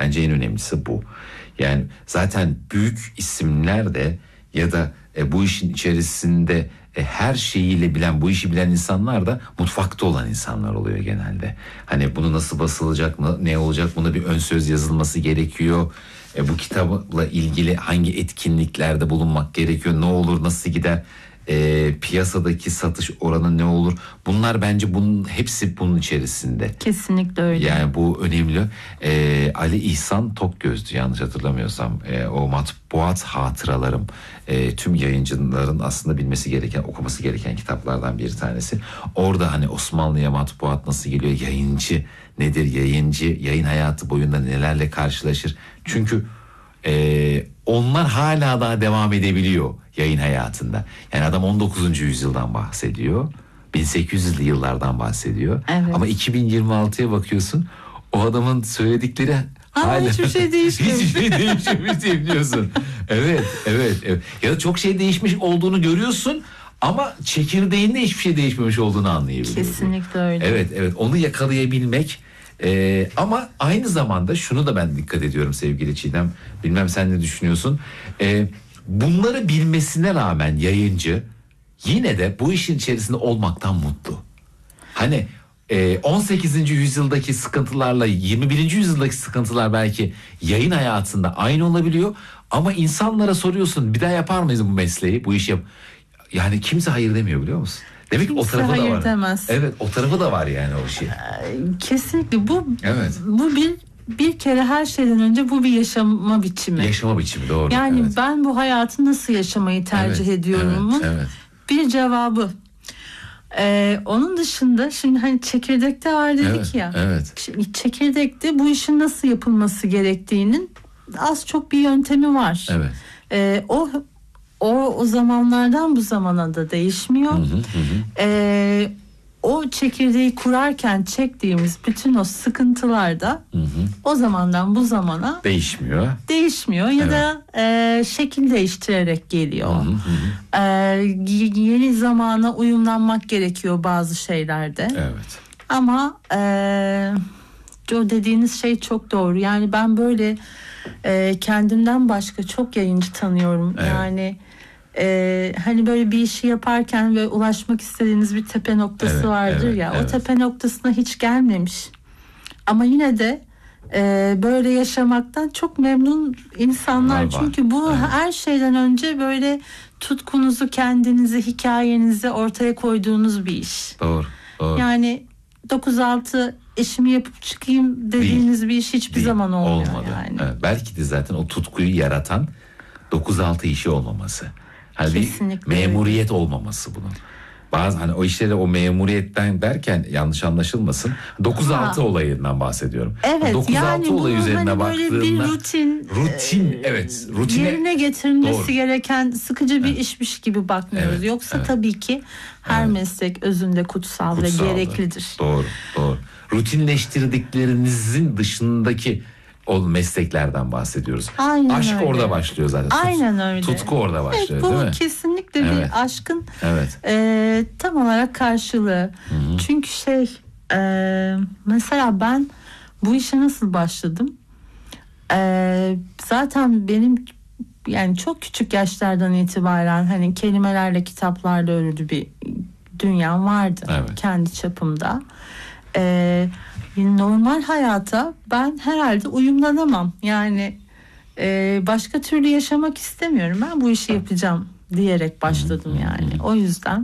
Bence en önemlisi bu. Yani zaten büyük isimler de ya da bu işin içerisinde her şeyiyle bilen, bu işi bilen insanlar da mutfakta olan insanlar oluyor genelde. Hani bunu nasıl basılacak, ne olacak, buna bir ön söz yazılması gerekiyor. Bu kitapla ilgili hangi etkinliklerde bulunmak gerekiyor, ne olur, nasıl gider, piyasadaki satış oranı ne olur? Bunlar bence bunun hepsi bunun içerisinde. Kesinlikle öyle. Yani bu önemli. Ali İhsan Tokgöz'dü yanlış hatırlamıyorsam. O matbuat hatıralarım. Tüm yayıncıların aslında bilmesi gereken, okuması gereken kitaplardan bir tanesi. Orada hani Osmanlı'ya matbuat nasıl geliyor? Yayıncı nedir? Yayın hayatı boyunda nelerle karşılaşır? Çünkü onlar hala daha devam edebiliyor yayın hayatında. Yani adam 19. yüzyıldan bahsediyor. 1800'lü yıllardan bahsediyor. Evet. Ama 2026'ya bakıyorsun, o adamın söyledikleri hala hiçbir şey değişmemiş. Hiçbir şey değişmemiş diyorsun. Evet. Ya da çok şey değişmiş olduğunu görüyorsun ama çekirdeğinde hiçbir şey değişmemiş olduğunu anlayabiliyorsun. Kesinlikle öyle. Evet. Onu yakalayabilmek. Ama aynı zamanda şunu da ben dikkat ediyorum sevgili Çiğdem. Bilmem sen ne düşünüyorsun? Bunları bilmesine rağmen yayıncı yine de bu işin içerisinde olmaktan mutlu. Hani 18. yüzyıldaki sıkıntılarla 21. yüzyıldaki sıkıntılar belki yayın hayatında aynı olabiliyor. Ama insanlara soruyorsun, bir daha yapar mıyız bu mesleği, bu işi yap? Yani kimse hayır demiyor, biliyor musun? Demek ki o Kimse tarafı da hayır var. demez. Evet, o tarafı da var yani o şey. Kesinlikle bu Evet. bir kere her şeyden önce bu bir yaşama biçimi. Yaşama biçimi, doğru. Yani evet. Ben bu hayatı nasıl yaşamayı tercih ediyorumun bir cevabı. Onun dışında şimdi hani çekirdekte var dedik ya. Evet. Şimdi çekirdekte bu işin nasıl yapılması gerektiğinin az çok bir yöntemi var. Evet. O zamanlardan bu zamana da değişmiyor. O çekirdeği kurarken çektiğimiz bütün o sıkıntılar da o zamandan bu zamana değişmiyor ya da şekil değiştirerek geliyor. Yeni zamana uyumlanmak gerekiyor bazı şeylerde. Evet. Ama o dediğiniz şey çok doğru. Yani ben böyle kendimden başka çok yayıncı tanıyorum. Evet. Yani hani böyle bir işi yaparken ve ulaşmak istediğiniz bir tepe noktası vardır ya. O tepe noktasına hiç gelmemiş. Ama yine de böyle yaşamaktan çok memnun insanlar. Var. Çünkü bu her şeyden önce böyle tutkunuzu, kendinizi, hikayenizi ortaya koyduğunuz bir iş. Doğru. Yani 9-6 işimi yapıp çıkayım dediğiniz bir iş hiçbir zaman olmuyor. Yani. Evet, belki de zaten o tutkuyu yaratan 9-6 işi olmaması. Hani Kesinlikle bir memuriyet olmaması bunun. Bazı hani o işleri o memuriyetten derken yanlış anlaşılmasın. 9-6 olayından bahsediyorum. Evet, 9-6 yani olay üzerine hani baktığında böyle bir rutine yerine getirilmesi gereken sıkıcı bir işmiş gibi bakmıyoruz. Yoksa tabii ki her meslek özünde kutsal ve gereklidir. Doğru. Rutinleştirdiklerinizin dışındaki o mesleklerden bahsediyoruz. Aynen Aşk öyle. orada başlıyor zaten. Aynen öyle. Tutku orada başlıyor, bu değil mi? kesinlikle bir aşkın tam olarak karşılığı. Hı-hı. Çünkü mesela ben bu işe nasıl başladım? Zaten benim yani çok küçük yaşlardan itibaren hani kelimelerle, kitaplarla örülü bir dünyam vardı kendi çapımda. Normal hayata ben herhalde uyumlanamam. Yani başka türlü yaşamak istemiyorum. Ben bu işi yapacağım diyerek başladım yani. O yüzden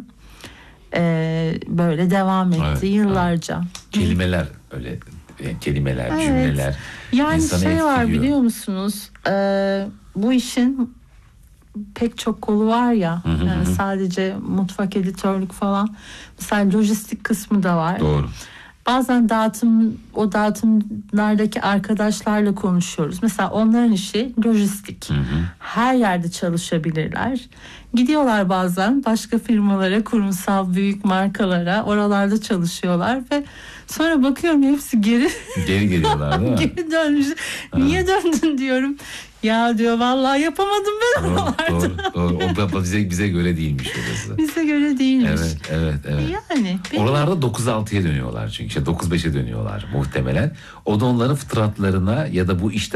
böyle devam etti yıllarca. Kelimeler öyle, kelimeler, cümleler. Yani var biliyor musunuz? Bu işin pek çok kolu var ya. Yani sadece mutfak editörlük falan. Mesela lojistik kısmı da var. Doğru. Bazen dağıtımlardaki arkadaşlarla konuşuyoruz. Mesela onların işi lojistik. Her yerde çalışabilirler. Gidiyorlar bazen başka firmalara, kurumsal büyük markalara, oralarda çalışıyorlar ve sonra bakıyorum hepsi geri geliyorlar değil mi? Geri dönmüş. Niye döndün diyorum. Ya diyor vallahi yapamadım ben oralarda. Doğru. O bize göre değilmiş orası. Bize göre değilmiş. Evet. Yani oralarda 9-6'ya dönüyorlar çünkü 9-5'e dönüyorlar muhtemelen. O da onların fıtratlarına ya da bu işte